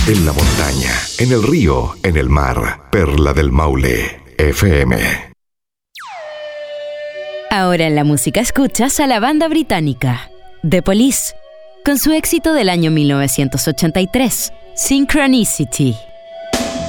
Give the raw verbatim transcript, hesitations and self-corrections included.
En la montaña, en el río, en el mar. Perla del Maule, F M. Ahora en la música escuchas a la banda británica The Police, con su éxito del año mil novecientos ochenta y tres, Synchronicity.